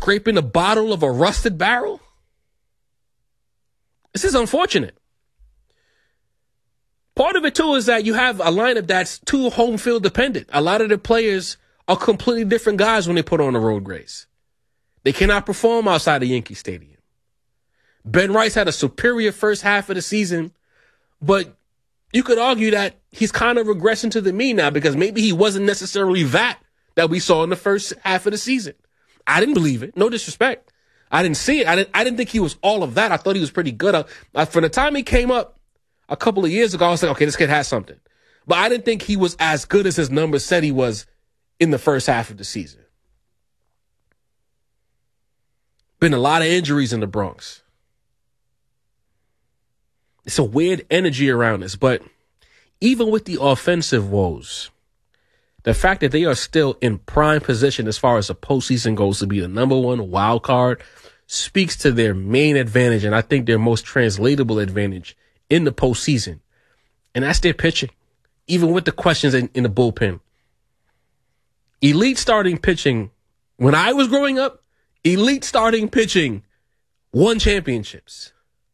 scraping the bottle of a rusted barrel. This is unfortunate. Part of it, too, is that you have a lineup that's too home field dependent. A lot of the players are completely different guys when they put on the road grays. They cannot perform outside of Yankee Stadium. Ben Rice had a superior first half of the season, but you could argue that he's kind of regressing to the mean now because maybe he wasn't necessarily that we saw in the first half of the season. I didn't believe it. No disrespect. I didn't see it. I didn't think he was all of that. I thought he was pretty good. From the time he came up a couple of years ago, I was like, okay, this kid has something. But I didn't think he was as good as his numbers said he was in the first half of the season. Been a lot of injuries in the Bronx. It's a weird energy around this, but even with the offensive woes, the fact that they are still in prime position as far as the postseason goes to be the number one wild card speaks to their main advantage, and I think their most translatable advantage in the postseason, and that's their pitching, even with the questions in the bullpen. Elite starting pitching, when I was growing up, elite starting pitching won championships.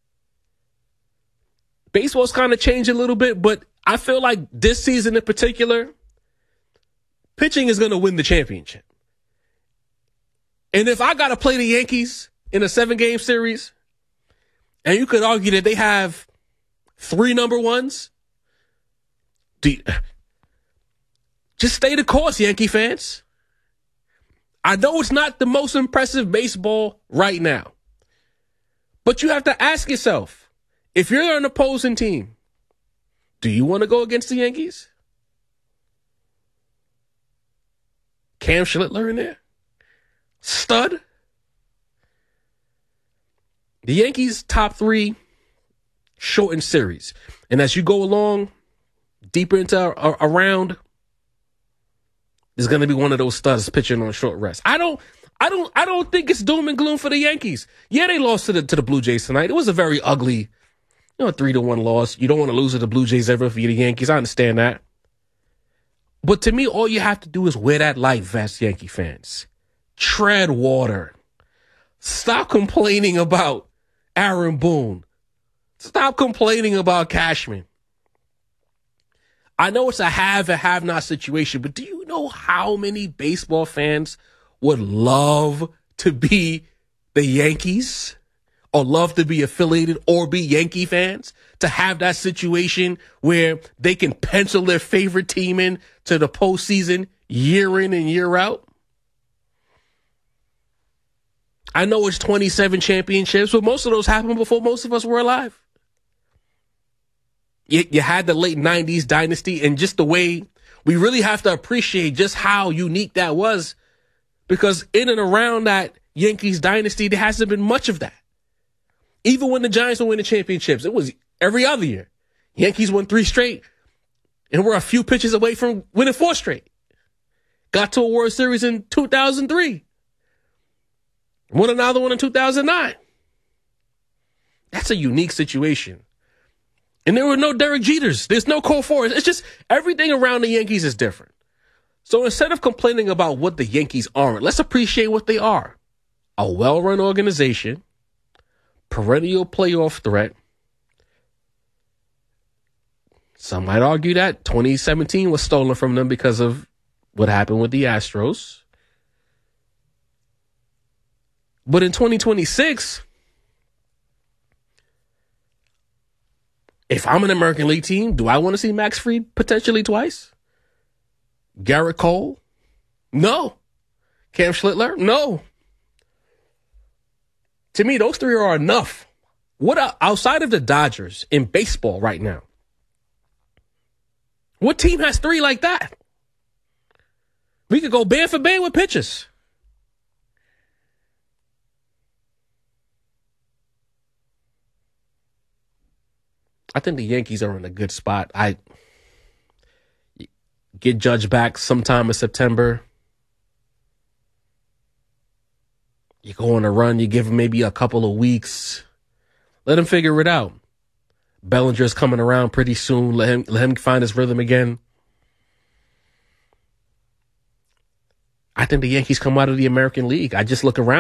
Baseball's kind of changed a little bit, but I feel like this season in particular, pitching is going to win the championship. And if I got to play the Yankees in a 7-game series, and you could argue that they have 3 number ones, just stay the course, Yankee fans. I know it's not the most impressive baseball right now, but you have to ask yourself, if you're an opposing team, do you want to go against the Yankees? Cam Schlittler in there? Stud? The Yankees' top 3 shortened series. And as you go along, deeper into a round, there's going to be one of those studs pitching on short rest. I don't think it's doom and gloom for the Yankees. Yeah, they lost to the Blue Jays tonight. It was a very ugly, 3-1 loss. You don't want to lose to the Blue Jays ever if you're the Yankees. I understand that. But to me, all you have to do is wear that light vest, Yankee fans. Tread water. Stop complaining about Aaron Boone. Stop complaining about Cashman. I know it's a have and have not situation, but do you know how many baseball fans would love to be the Yankees or love to be affiliated or be Yankee fans, to have that situation where they can pencil their favorite team in to the postseason year in and year out? I know it's 27 championships, but most of those happened before most of us were alive. You had the late 90s dynasty, and just the way we really have to appreciate just how unique that was, because in and around that Yankees dynasty, there hasn't been much of that. Even when the Giants were winning championships, it was every other year. Yankees won 3 straight, and we're a few pitches away from winning 4 straight. Got to a World Series in 2003. Won another one in 2009. That's a unique situation. And there were no Derek Jeters. There's no Cole Forrest. It's just everything around the Yankees is different. So instead of complaining about what the Yankees aren't, let's appreciate what they are. A well-run organization, perennial playoff threat. Some might argue that 2017 was stolen from them because of what happened with the Astros. But in 2026, if I'm an American League team, do I want to see Max Fried potentially twice? Garrett Cole? No. Cam Schlittler? No. To me, those 3 are enough. What outside of the Dodgers in baseball right now? What team has 3 like that? We could go band for band with pitchers. I think the Yankees are in a good spot. I get Judge back sometime in September. You go on a run, you give him maybe a couple of weeks. Let him figure it out. Bellinger's coming around pretty soon. Let him find his rhythm again. I think the Yankees come out of the American League. I just look around.